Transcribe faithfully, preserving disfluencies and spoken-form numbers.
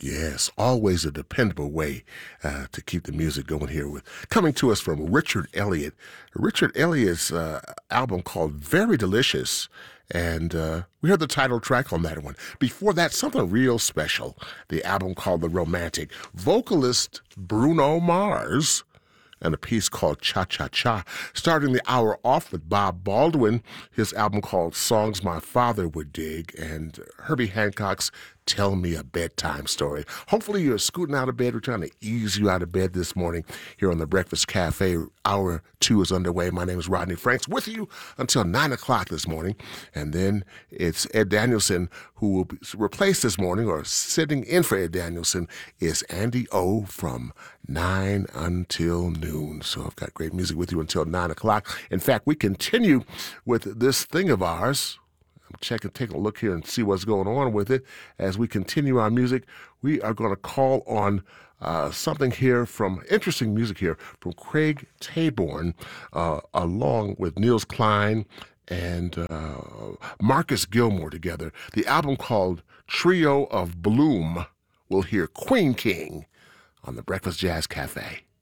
Yes, always a dependable way uh, to keep the music going here. With coming to us from Richard Elliott. Richard Elliott's uh, album called Very Delicious, and uh, we heard the title track on that one. Before that, something real special, the album called The Romantic. Vocalist Bruno Mars and a piece called Cha Cha Cha. Starting the hour off with Bob Baldwin, his album called Songs My Father Would Dig, and Herbie Hancock's Tell Me a Bedtime Story. Hopefully you're scooting out of bed. We're trying to ease you out of bed this morning here on the Breakfast Cafe. Hour two is underway. My name is Rodney Franks, with you until nine o'clock this morning. And then it's Ed Danielson, who will be replaced this morning, or sitting in for Ed Danielson, is Andy O from nine until noon. So I've got great music with you until nine o'clock. In fact, we continue with this thing of ours. I'm checking, taking a look here and see what's going on with it. As we continue our music, we are going to call on uh, something here from, interesting music here from Craig Taborn, uh, along with Niels Klein and uh, Marcus Gilmore together. The album called Trio of Bloom. We'll hear Queen King on the Breakfast Jazz Cafe.